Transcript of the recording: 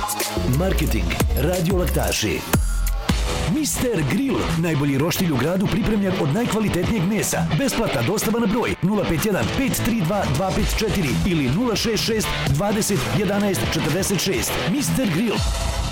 Marketing, radio laktaši. Mister Grill, najbolji roštilj u gradu pripremljen od najkvalitetnijeg mesa. Besplatna dostava na broj 051 532 254 ili 066 20 11 46. Mister Grill.